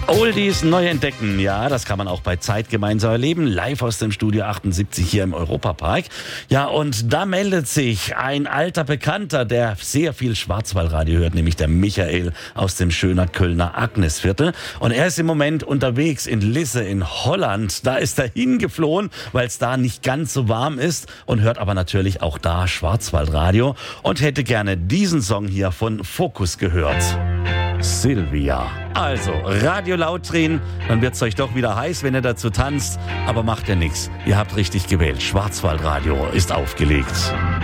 Oldies neu entdecken, ja, das kann man auch bei Zeit gemeinsam erleben, live aus dem Studio 78 hier im Europapark. Ja, und da meldet sich ein alter Bekannter, der sehr viel Schwarzwaldradio hört, nämlich der Michael aus dem schönen Kölner Agnesviertel. Und er ist im Moment unterwegs in Lisse in Holland. Da ist er hingeflohen, weil es da nicht ganz so warm ist und hört aber natürlich auch da Schwarzwaldradio und hätte gerne diesen Song hier von Focus gehört. Silvia. Also, Radio laut drehen, dann wird's euch doch wieder heiß, wenn ihr dazu tanzt. Aber macht ja nichts. Ihr habt richtig gewählt. Schwarzwaldradio ist aufgelegt.